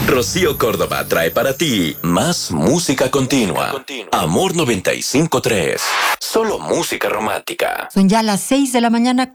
Rocío Córdoba trae para ti más música continua. Amor 95.3. Solo música romántica. Son ya las 6 de la mañana